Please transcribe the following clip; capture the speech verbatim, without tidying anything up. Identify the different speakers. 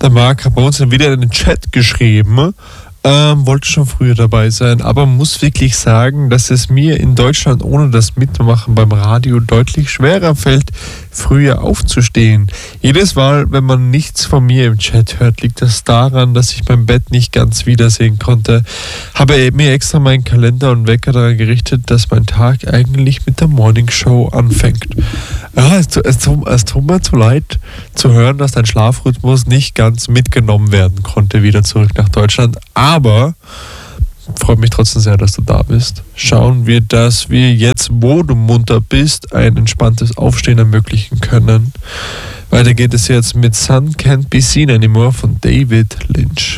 Speaker 1: Der Marc hat bei uns dann wieder in den Chat geschrieben, ähm, wollte schon früher dabei sein, aber muss wirklich sagen, dass es mir in Deutschland ohne das Mitmachen beim Radio deutlich schwerer fällt, früher aufzustehen. Jedes Mal, wenn man nichts von mir im Chat hört, liegt das daran, dass ich mein Bett nicht ganz wiedersehen konnte. Habe mir extra meinen Kalender und Wecker daran gerichtet, dass mein Tag eigentlich mit der Morning Show anfängt. Ja, es, es, es tut mir zu leid zu hören, dass dein Schlafrhythmus nicht ganz mitgenommen werden konnte, wieder zurück nach Deutschland. Aber freut mich trotzdem sehr, dass du da bist. Schauen wir, dass wir jetzt, wo du munter bist, ein entspanntes Aufstehen ermöglichen können. Weiter geht es jetzt mit Sun Can't Be Seen Anymore von David Lynch.